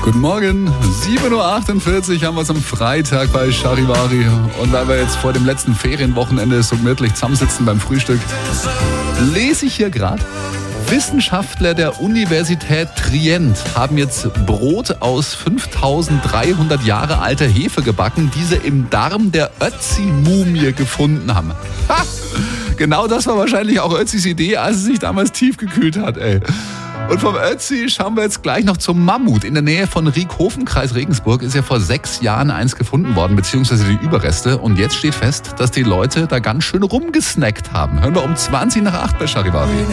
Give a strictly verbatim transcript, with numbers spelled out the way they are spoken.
Guten Morgen, sieben Uhr achtundvierzig haben wir es am Freitag bei Charivari. Und weil wir jetzt vor dem letzten Ferienwochenende so gemütlich zusammensitzen beim Frühstück, lese ich hier gerade, Wissenschaftler der Universität Trient haben jetzt Brot aus fünftausenddreihundert Jahre alter Hefe gebacken, die sie im Darm der Ötzi-Mumie gefunden haben. Ha! Genau das war wahrscheinlich auch Ötzis Idee, als er sich damals tiefgekühlt hat, ey. Und vom Ötzi schauen wir jetzt gleich noch zum Mammut. In der Nähe von Riekhofen, Kreis Regensburg, ist ja vor sechs Jahren eins gefunden worden, beziehungsweise die Überreste. Und jetzt steht fest, dass die Leute da ganz schön rumgesnackt haben. Hören wir um zwanzig nach acht bei Charivari.